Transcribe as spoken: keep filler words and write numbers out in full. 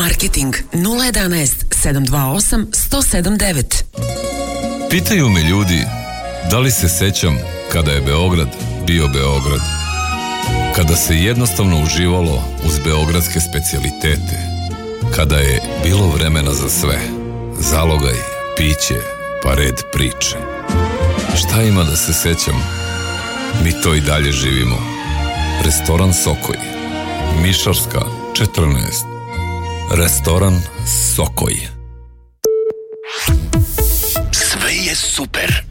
Marketing nula jedanaest sedam dva osam sto sedam devet. Pitaju me ljudi da li se sećam kada je Beograd bio Beograd. Kada se jednostavno uživalo uz beogradske specijalitete. Kada je bilo vremena za sve. Zalogaj, piće, pa red priče. Šta ima da se sećam? Mi to i dalje živimo. Restoran Sokoj. Mišarska četrnaest. Restoran Sokoj. Sve je super.